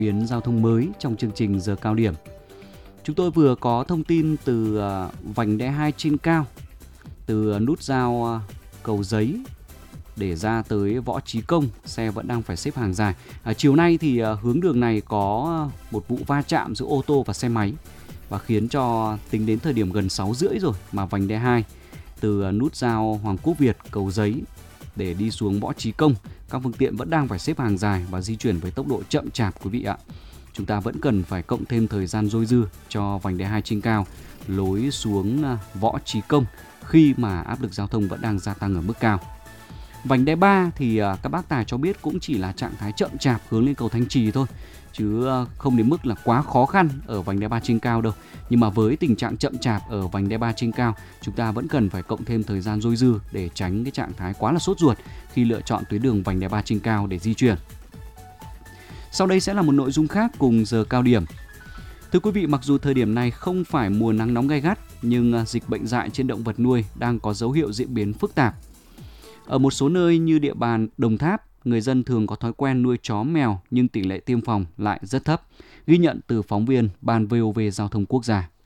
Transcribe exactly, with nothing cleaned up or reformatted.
biến giao thông mới trong chương trình giờ cao điểm. Chúng tôi vừa có thông tin từ uh, vành đai hai trên cao, từ uh, nút giao uh, Cầu Giấy để ra tới Võ Trí Công, xe vẫn đang phải xếp hàng dài. À, chiều nay thì uh, hướng đường này có một vụ va chạm giữa ô tô và xe máy và khiến cho tính đến thời điểm gần sáu rưỡi rồi mà vành đai hai từ uh, nút giao Hoàng Quốc Việt, Cầu Giấy để đi xuống Võ Trí Công, các phương tiện vẫn đang phải xếp hàng dài và di chuyển với tốc độ chậm chạp quý vị ạ. Chúng ta vẫn cần phải cộng thêm thời gian dôi dư cho vành đai hai trên cao lối xuống Võ Trí Công khi mà áp lực giao thông vẫn đang gia tăng ở mức cao. Vành đai ba thì các bác tài cho biết cũng chỉ là trạng thái chậm chạp hướng lên cầu Thanh Trì thôi, chứ không đến mức là quá khó khăn ở vành đai ba trên cao đâu. Nhưng mà với tình trạng chậm chạp ở vành đai ba trên cao, chúng ta vẫn cần phải cộng thêm thời gian dôi dư để tránh cái trạng thái quá là sốt ruột khi lựa chọn tuyến đường vành đai ba trên cao để di chuyển. Sau đây sẽ là một nội dung khác cùng giờ cao điểm. Thưa quý vị, mặc dù thời điểm này không phải mùa nắng nóng gay gắt, nhưng dịch bệnh dại trên động vật nuôi đang có dấu hiệu diễn biến phức tạp. Ở một số nơi như địa bàn Đồng Tháp, người dân thường có thói quen nuôi chó mèo nhưng tỷ lệ tiêm phòng lại rất thấp, ghi nhận từ phóng viên Ban vê o vê Giao thông Quốc gia.